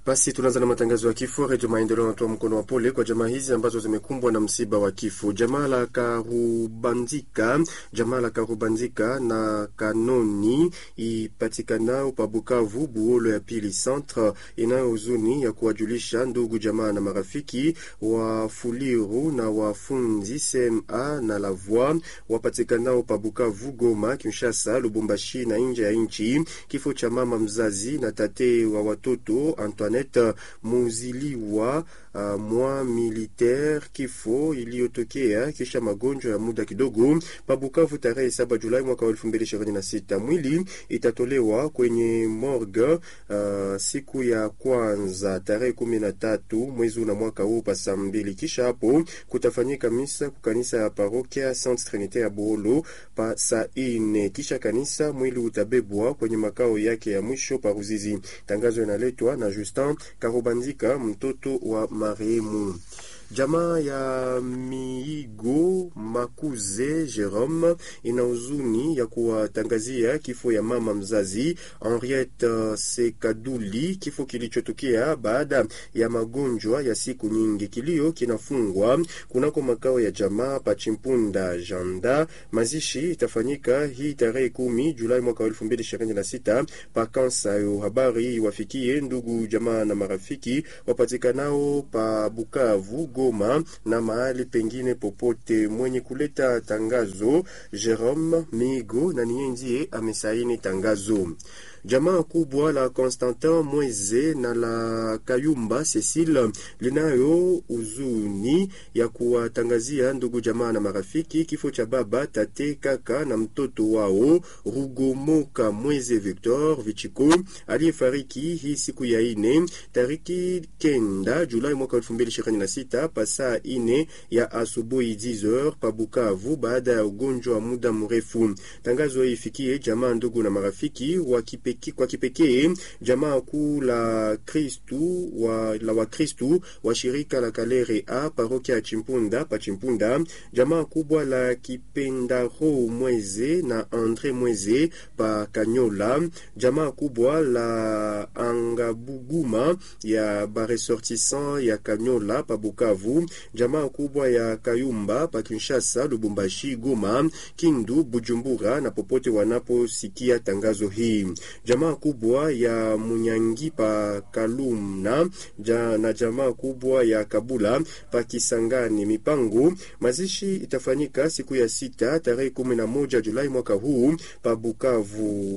Basi tunaanza na matangazo ya kifo. Redio Maendeleo natoa mkono wa pole kwa jamaa hizi ambazo zimekumbwa na msiba wa kifo. Jamaa la Karubandika na Kanoni ipatikanao pa Bukavu Buolo ya pili centre, inayo huzuni ya kuwajulisha ndugu jamaa na marafiki wa Fuliru na wafunzi CMA na la Voix wapatikanao pa Bukavu, Goma, Kinshasa, Lubumbashi na nje ya nchi, kifo cha mama mzazi na tate wa watoto Antoine Muziliwa mwa militaire, kifo iliyotokea kisha magonjwa ya muda kidogo pa Bukavu tarehe 7 Julai mwaka 2026. Mwili itatolewa kwenye morgue siku ya kwanza tarehe 13 mwezi na mwaka huu pa saa 2. Kisha hapo kutafanyika misa kukanisa ya parokia Sainte Trinité ya Buolo pa saa 4. Kisha kanisa mwili utabebwa kwenye makao yake ya mwisho pa Ruzizi. Tangazo inaletwa na Justin Karubandika, mtoto wa marehemu. Jamaa ya Miigo Makuze Jerome ina huzuni ya kuwatangazia kifo ya mama mzazi Henriette Sekaduli, kifo kilichotokea baada ya magonjwa ya siku nyingi. Kilio kinafungwa kunako makao ya jamaa Pachimpunda Janda. Mazishi itafanyika hii tarehe 10 Julai mwaka 2026 pa Kansayo. Habari wafikie ndugu jamaa na marafiki wapatikanao pa Bukavu, Goma na mahali pengine popote. Mwenye kuleta tangazo Jerome Migo na niye amesaini tangazo. Jamaa kubwa la Constantin Mweze na la Kayumba Cecile linayo huzuni ya kuwatangazia ndugu jamaa na marafiki kifo cha baba, tate, kaka na mtoto wao Rugomoka Mweze Victor Vichiko aliyefariki hii siku ya 4 tariki 9 Julai mwaka 2026 pasa 4 ya asubuhi 10h pa Bukavu baada ya ugonjwa wa muda mrefu. Tangazo ifikie jamaa, ndugu na marafiki kwa kipekee jamaa kuu la Kristu wa Kristu wa shirika la Kalere A parokia Chimpunda pa Chimpunda, jamaa kubwa la Kipendaro Mweze na Andre Mweze pa Kanyola, jamaa kubwa la Angabuguma ya baresortissant ya Kanyola pa Bukavu, jamaa kubwa ya Kayumba pa Kinshasa, Lubumbashi, Goma, Kindu, Bujumbura na popote wanaposikia tangazo hii. Jamaa kubwa ya Munyangi pa Kalumna na jamaa kubwa ya Kabula pa Kisangani Mipango. Mazishi itafanyika siku ya 6 tarehe 11 Julai mwaka huu pa Bukavu.